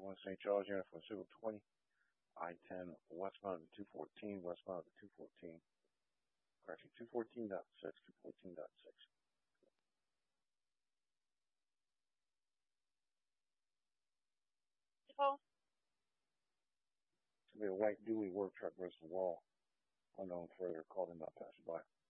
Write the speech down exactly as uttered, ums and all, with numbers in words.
one Saint Charles, unit for Civil twenty, I ten westbound to two fourteen, westbound to two fourteen. Correction, two fourteen point six, two fourteen point six. Paul? It's be a white dually work truck versus the wall. Unknown further, called in by passerby.